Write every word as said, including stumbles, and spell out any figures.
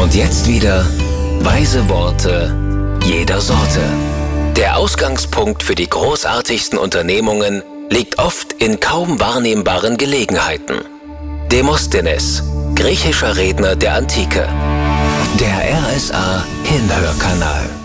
Und jetzt wieder weise Worte jeder Sorte. Der Ausgangspunkt für die großartigsten Unternehmungen liegt oft in kaum wahrnehmbaren Gelegenheiten. Demosthenes, griechischer Redner der Antike. Der R S A Hinhörkanal.